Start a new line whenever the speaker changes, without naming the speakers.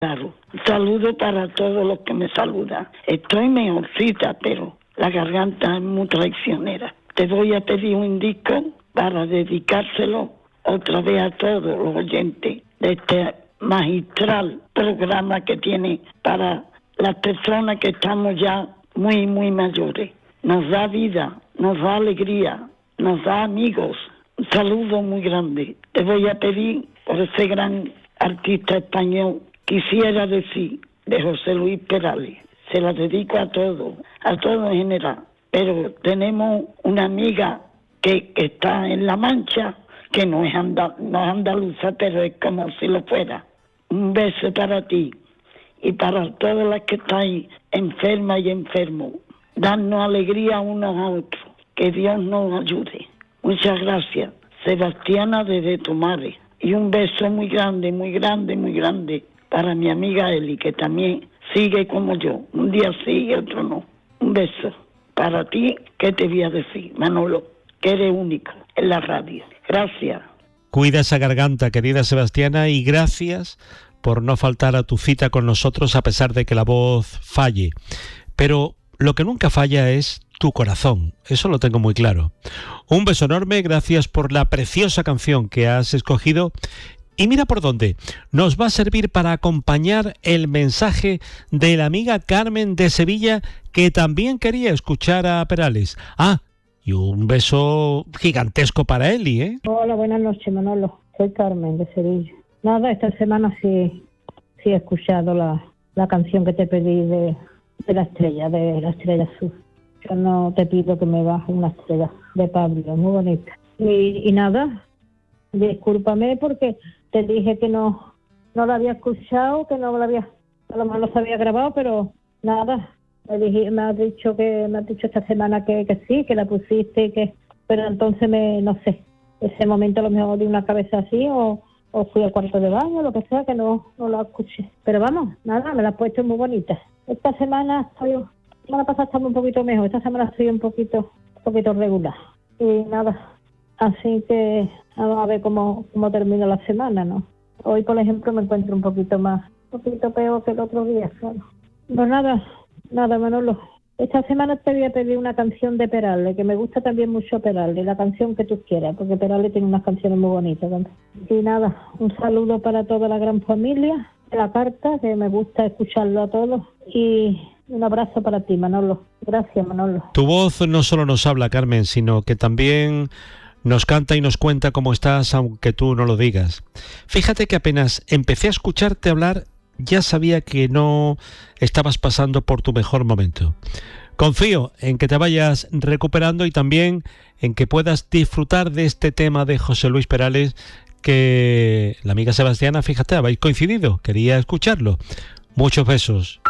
Claro. Un saludo para todos los que me saludan. Estoy mejorcita, pero la garganta es muy traicionera. Te voy a pedir un disco para dedicárselo otra vez a todos los oyentes de este magistral programa que tiene para las personas que estamos ya muy, muy mayores. Nos da vida, nos da alegría, nos da amigos. Un saludo muy grande. Te voy a pedir por ese gran artista español, quisiera decir, de José Luis Perales. Se la dedico a todos en general. Pero tenemos una amiga que está en La Mancha, que no es andaluza, pero es como si lo fuera. Un beso para ti y para todas las que estáis enfermas y enfermos. Darnos alegría unos a otros. Que Dios nos ayude. Muchas gracias. Sebastiana desde Tomares. Y un beso muy grande, muy grande, muy grande para mi amiga Eli, que también sigue como yo. Un día sí y otro no. Un beso. Para ti, ¿qué te voy a decir, Manolo? Que eres único en la radio. Gracias.
Cuida esa garganta, querida Sebastiana, y gracias por no faltar a tu cita con nosotros a pesar de que la voz falle. Pero lo que nunca falla es tu corazón, eso lo tengo muy claro. Un beso enorme, gracias por la preciosa canción que has escogido. Y mira por dónde, nos va a servir para acompañar el mensaje de la amiga Carmen de Sevilla, que también quería escuchar a Perales. Y un beso gigantesco para Eli, ¿eh?
Hola, buenas noches, Manolo. Soy Carmen de Sevilla. Nada, esta semana sí he escuchado la canción que te pedí de la estrella azul. Yo no te pido que me bajes una estrella de Pablo, muy bonita. Y nada, discúlpame porque te dije que no la había escuchado, que no la había, a lo mejor no se había grabado, pero nada. Me has dicho esta semana que sí, que la pusiste, pero entonces no sé, ese momento a lo mejor di una cabeza así o fui al cuarto de baño, lo que sea, que no la escuché. Pero vamos, nada, me la has puesto muy bonita. Esta semana pasada estaba un poquito mejor, esta semana estoy un poquito regular. Y nada, así que vamos a ver cómo termina la semana, ¿no? Hoy, por ejemplo, me encuentro un poquito peor que el otro día, claro. Pues nada, Manolo. Esta semana te voy a pedir una canción de Perales, que me gusta también mucho Perales, la canción que tú quieras, porque Perales tiene unas canciones muy bonitas también. Y nada, un saludo para toda la gran familia de La Carta, que me gusta escucharlo a todos, y un abrazo para ti, Manolo. Gracias, Manolo.
Tu voz no solo nos habla, Carmen, sino que también nos canta y nos cuenta cómo estás, aunque tú no lo digas. Fíjate que apenas empecé a escucharte hablar, ya sabía que no estabas pasando por tu mejor momento. Confío en que te vayas recuperando y también en que puedas disfrutar de este tema de José Luis Perales, que la amiga Sebastiana, fíjate, habéis coincidido, quería escucharlo. Muchos besos.